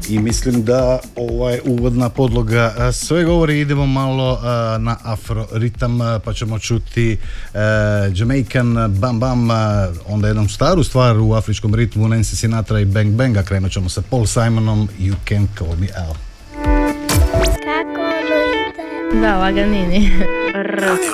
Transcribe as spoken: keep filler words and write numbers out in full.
I mislim da ovaj uvodna podloga sve govori. Idemo malo uh, na afroritam, pa ćemo čuti uh, Jamaican Bam Bam, uh, onda jednom staru stvar u afričkom ritmu, Nancy Sinatra i Bang Banga. Krenut ćemo sa Paul Simonom, You Can Call Me Al. Da, laganini.